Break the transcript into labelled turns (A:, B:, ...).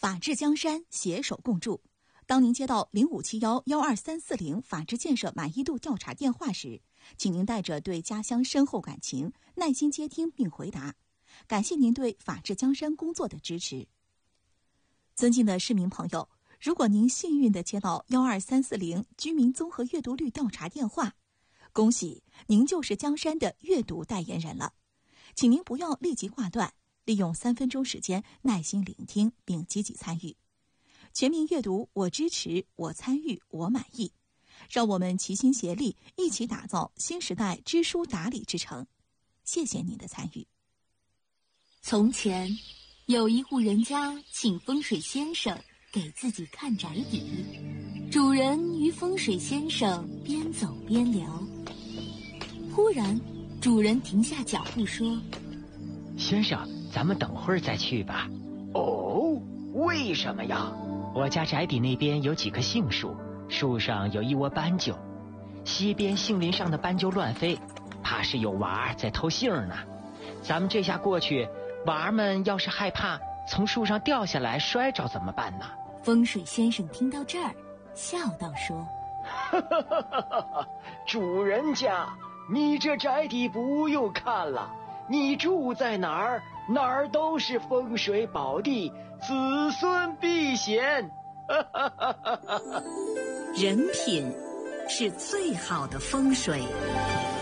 A: 法治江山，携手共筑。当您接到0571-12340法治建设满意度调查电话时，请您带着对家乡深厚感情，耐心接听并回答。感谢您对法治江山工作的支持。尊敬的市民朋友，如果您幸运地接到12340居民综合阅读率调查电话，恭喜您就是江山的阅读代言人了。请您不要立即挂断，利用3分钟时间耐心聆听并积极参与。全民阅读，我支持，我参与，我满意。让我们齐心协力，一起打造新时代知书达理之城。谢谢您的参与。
B: 从前，有一户人家请风水先生给自己看宅邸。主人与风水先生边走边聊，忽然，主人停下脚步说：“
C: 先生，咱们等会儿再去吧。”“
D: 哦，为什么呀？”“
C: 我家宅邸那边有几棵杏树，树上有一窝斑鸠，西边杏林上的斑鸠乱飞，怕是有娃儿在偷杏呢。咱们这下过去，娃儿们要是害怕从树上掉下来摔着怎么办呢？”
B: 风水先生听到这儿，笑道说：“
D: 主人家，你这宅邸不用看了，你住在哪儿，哪儿都是风水宝地，子孙避险。”
E: 人品是最好的风水。